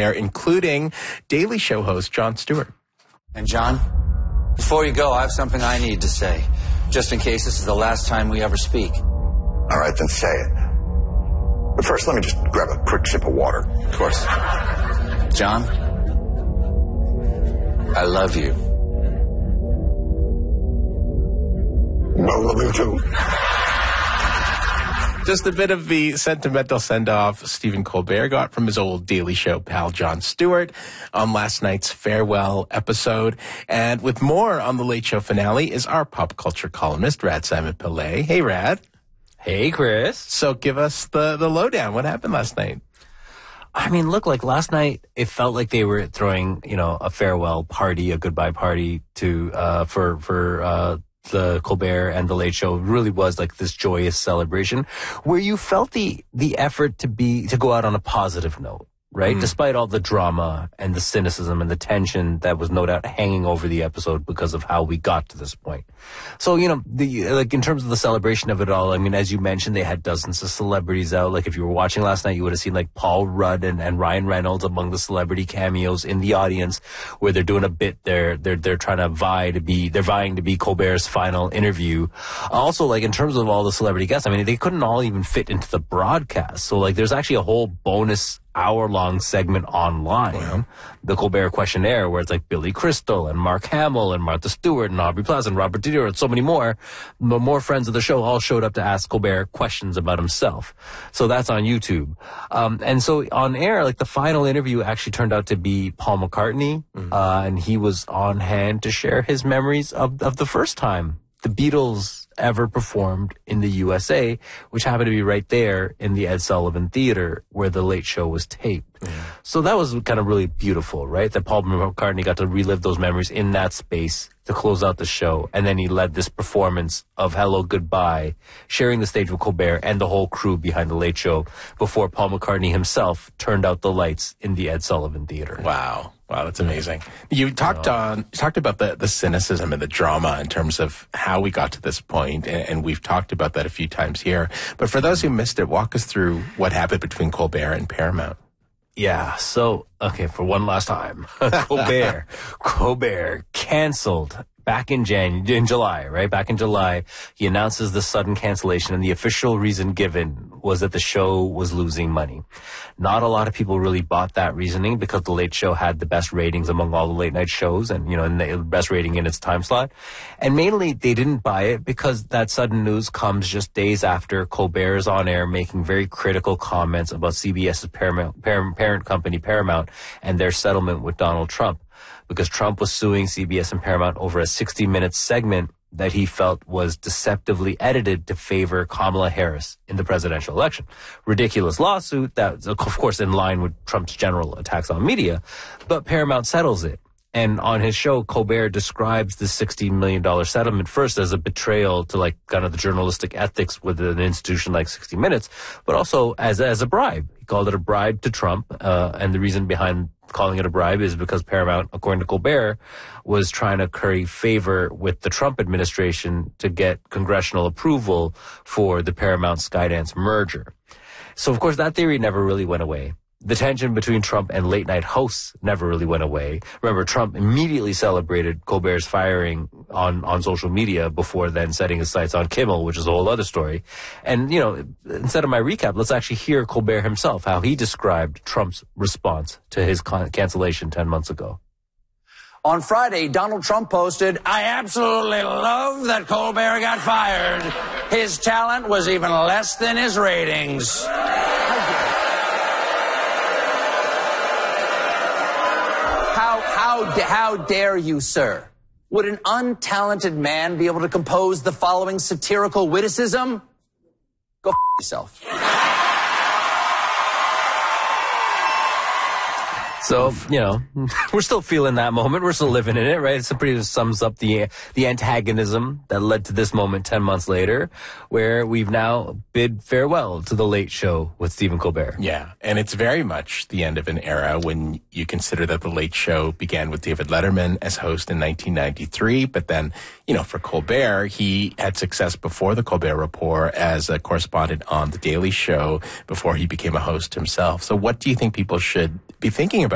Colbert, including Daily Show host Jon Stewart. And John, before you go, I have something I need to say, just in case this is the last time we ever speak. All right, then say it. But first, let me just grab a quick sip of water. Of course. John, I love you. I love you too. Just a bit of the sentimental send-off Stephen Colbert got from his old Daily Show pal Jon Stewart on last night's farewell episode. And with more on the Late Show finale is our pop culture columnist, Rad Simon Pillay. Hey, Rad. Hey, Chris. So give us the lowdown. What happened last night? I mean, look, like last night, it felt like they were throwing, a farewell party, a goodbye party to for the Colbert and the Late Show. It really was like this joyous celebration where you felt the effort to go out on a positive note, right? Despite all the drama and the cynicism and the tension that was no doubt hanging over the episode because of how we got to this point. So, in terms of the celebration of it all, I mean, as you mentioned, they had dozens of celebrities out. Like if you were watching last night, you would have seen like Paul Rudd and Ryan Reynolds among the celebrity cameos in the audience where they're doing a bit. They're trying to they're vying to be Colbert's final interview. Also, like in terms of all the celebrity guests, I mean, they couldn't all even fit into the broadcast. So like there's actually a whole bonus hour-long segment online, the Colbert Questionnaire, where it's like Billy Crystal and Mark Hamill and Martha Stewart and Aubrey Plaza and Robert De Niro and so many more. The more friends of the show all showed up to ask Colbert questions about himself. So that's on YouTube. And so on air, like the final interview actually turned out to be Paul McCartney, and he was on hand to share his memories of the first time the Beatles ever performed in the USA, which happened to be right there in the Ed Sullivan Theater where the Late Show was taped. So that was kind of really beautiful, right? That Paul McCartney got to relive those memories in that space to close out the show. And then he led this performance of Hello, Goodbye, sharing the stage with Colbert and the whole crew behind the Late Show before Paul McCartney himself turned out the lights in the Ed Sullivan Theater. Wow, that's amazing. You talked about the cynicism and the drama in terms of how we got to this point, and we've talked about that a few times here. But for those who missed it, walk us through what happened between Colbert and Paramount. Yeah, so, okay, for one last time, Colbert canceled back in July, right? Back in July, he announces the sudden cancellation, and the official reason given was that the show was losing money. Not a lot of people really bought that reasoning because the Late Show had the best ratings among all the late night shows and, and the best rating in its time slot. And mainly they didn't buy it because that sudden news comes just days after Colbert is on air making very critical comments about CBS's parent company, Paramount, and their settlement with Donald Trump. Because Trump was suing CBS and Paramount over a 60-minute segment that he felt was deceptively edited to favor Kamala Harris in the presidential election. Ridiculous lawsuit that, of course, in line with Trump's general attacks on media, but Paramount settles it. And on his show, Colbert describes the $60 million settlement first as a betrayal to like kind of the journalistic ethics with an institution like 60 Minutes, but also as a bribe. He called it a bribe to Trump, and the reason behind calling it a bribe is because Paramount, according to Colbert, was trying to curry favor with the Trump administration to get congressional approval for the Paramount-Skydance merger. So, of course, that theory never really went away. The tension between Trump and late night hosts never really went away. Remember, Trump immediately celebrated Colbert's firing on social media before then setting his sights on Kimmel, which is a whole other story. And, instead of my recap, let's actually hear Colbert himself, how he described Trump's response to his cancellation 10 months ago. On Friday, Donald Trump posted, "I absolutely love that Colbert got fired. His talent was even less than his ratings." How dare you, sir? Would an untalented man be able to compose the following satirical witticism? Go yourself. So, we're still feeling that moment. We're still living in it, right? It pretty sums up the antagonism that led to this moment 10 months later, where we've now bid farewell to the Late Show with Stephen Colbert. Yeah, and it's very much the end of an era when you consider that the Late Show began with David Letterman as host in 1993, but then, for Colbert, he had success before the Colbert Report as a correspondent on The Daily Show before he became a host himself. So what do you think people should be thinking about